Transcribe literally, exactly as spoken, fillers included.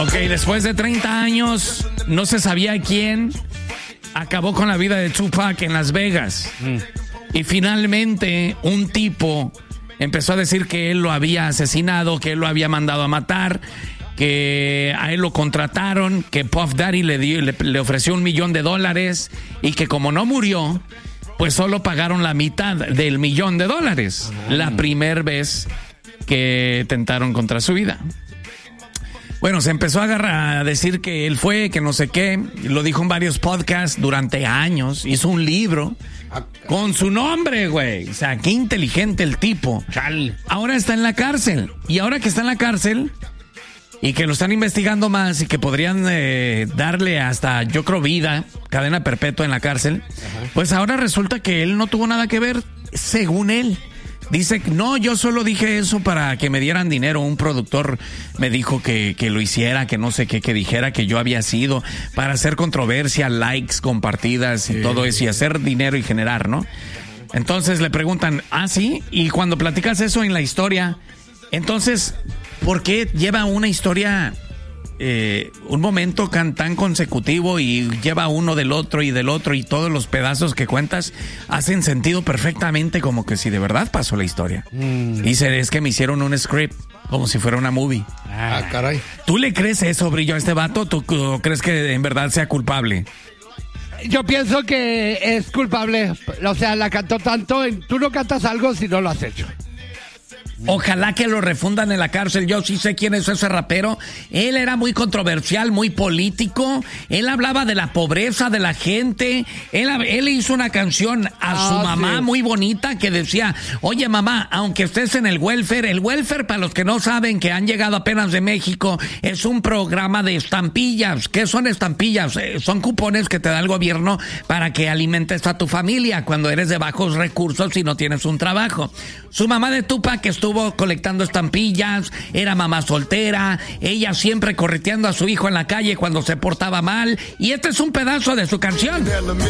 Ok, después de treinta años, no se sabía quién acabó con la vida de Tupac en Las Vegas. Mm. Y finalmente, un tipo empezó a decir que él lo había asesinado, que él lo había mandado a matar, que a él lo contrataron, que Puff Daddy le, dio, le, le ofreció un millón de dólares y que como no murió, pues solo pagaron la mitad del millón de dólares. Mm. La primera vez que tentaron contra su vida. Bueno, se empezó a agarrar a decir que él fue, que no sé qué. Lo dijo en varios podcasts durante años. Hizo un libro con su nombre, güey. O sea, qué inteligente el tipo. Chal. Ahora está en la cárcel. Y ahora que está en la cárcel y que lo están investigando más y que podrían eh, darle hasta, yo creo, vida, cadena perpetua en la cárcel, ajá, pues ahora resulta que él no tuvo nada que ver, según él. Dice, no, yo solo dije eso para que me dieran dinero. Un productor me dijo que, que lo hiciera, que no sé qué, que dijera que yo había sido, para hacer controversia, likes, compartidas y sí, todo eso, y hacer dinero y generar, ¿no? Entonces le preguntan, ¿ah, sí? Y cuando platicas eso en la historia, entonces, ¿por qué lleva una historia, eh, un momento tan, tan consecutivo y lleva uno del otro y del otro y todos los pedazos que cuentas hacen sentido perfectamente como que si de verdad pasó la historia? Mm. Dice, es que me hicieron un script como si fuera una movie. Ah, caray. ¿Tú le crees eso, Brillo, a este vato? ¿Tú, tú crees que en verdad sea culpable? Yo pienso que es culpable. O sea, la cantó tanto. En, tú no cantas algo si no lo has hecho. Ojalá que lo refundan en la cárcel. Yo sí sé quién es ese rapero. Él era muy controversial, muy político. Él hablaba de la pobreza de la gente. Él, él hizo una canción a ah, su mamá sí. muy bonita que decía, oye mamá, aunque estés en el welfare, el welfare, para los que no saben, que han llegado apenas de México, es un programa de estampillas. ¿Qué son estampillas? Eh, son cupones que te da el gobierno para que alimentes a tu familia cuando eres de bajos recursos y no tienes un trabajo. Su mamá de Tupac estuvo Estuvo colectando estampillas, era mamá soltera, ella siempre correteando a su hijo en la calle cuando se portaba mal, y este es un pedazo de su canción.